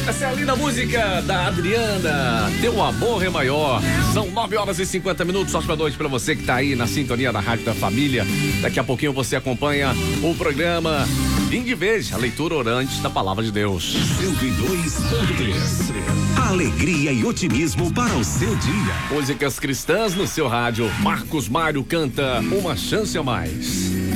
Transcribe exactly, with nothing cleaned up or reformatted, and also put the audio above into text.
Essa é a linda música da Adriana, Teu Amor é Maior. São nove horas e cinquenta minutos, ótima noite pra você que tá aí na sintonia da Rádio da Família. Daqui a pouquinho você acompanha o programa Fim de Vez, a leitura orante da Palavra de Deus. cento e dois ponto três. Alegria e otimismo para o seu dia. Músicas cristãs no seu rádio. Marcos Mário canta Uma Chance a Mais.